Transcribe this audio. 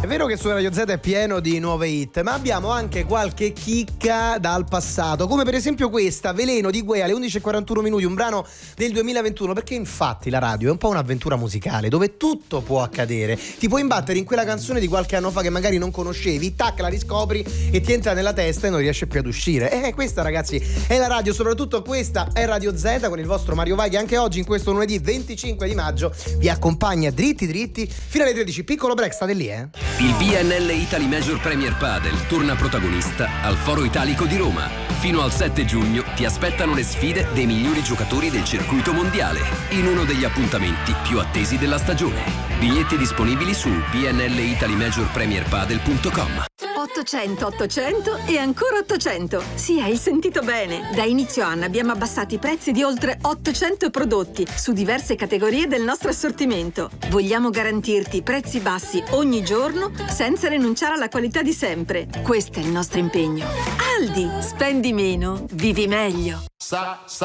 È vero che su Radio Z è pieno di nuove hit, ma abbiamo anche qualche chicca dal passato, come per esempio questa, Veleno di Guè alle 11:41, un brano del 2021, perché infatti la radio è un po' un'avventura musicale dove tutto può accadere. Ti puoi imbattere in quella canzone di qualche anno fa che magari non conoscevi, tac, la riscopri e ti entra nella testa e non riesce più ad uscire. Questa, ragazzi, è la radio, soprattutto questa è Radio Z con il vostro Mario Vai, che anche oggi in questo lunedì 25 di maggio vi accompagna dritti fino alle 13. Piccolo break, state lì, Il BNL Italy Major Premier Padel torna protagonista al Foro Italico di Roma. Fino al 7 giugno ti aspettano le sfide dei migliori giocatori del circuito mondiale in uno degli appuntamenti più attesi della stagione. Biglietti disponibili su bnlitalimajorpremierpadel.com. 800 e ancora 800. Sì, hai sentito bene. Da inizio anno abbiamo abbassato i prezzi di oltre 800 prodotti su diverse categorie del nostro assortimento. Vogliamo garantirti prezzi bassi ogni giorno senza rinunciare alla qualità di sempre. Questo è il nostro impegno. Aldi, spendi meno, vivi meglio.